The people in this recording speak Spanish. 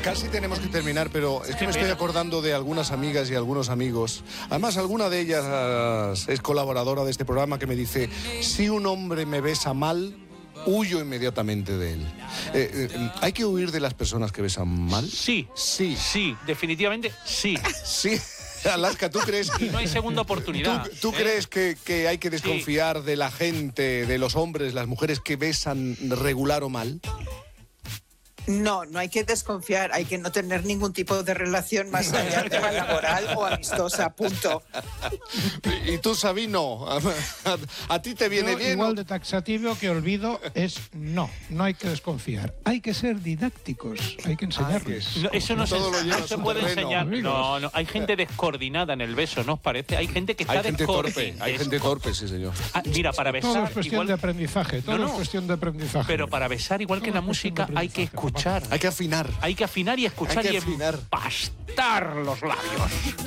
Casi tenemos que terminar, pero es que me estoy acordando de algunas amigas y algunos amigos. Además, alguna de ellas es colaboradora de este programa que me dice: si un hombre me besa mal, huyo inmediatamente de él. ¿Hay que huir de las personas que besan mal? Sí. Sí. Sí, definitivamente sí. Sí. Alaska, ¿tú crees? Y no hay segunda oportunidad. ¿Tú crees que hay que desconfiar de la gente, de los hombres, las mujeres que besan regular o mal? No hay que desconfiar, hay que no tener ningún tipo de relación más allá de la laboral o amistosa, punto. Y tú, Sabino, ¿a ti te viene bien? Igual de taxativo que olvido es no hay que desconfiar. Hay que ser didácticos, hay que enseñarles. No, eso no se puede enseñar. amigos. No, hay gente descoordinada en el beso, ¿no os parece? Hay gente que está Hay gente torpe, sí, señor. Mira, para besar... Todo es cuestión de aprendizaje, todo es cuestión de aprendizaje. Pero para besar, igual que en la música, hay que escuchar. Hay que afinar. Hay que afinar y escuchar Hay que afinar. y empastar los labios.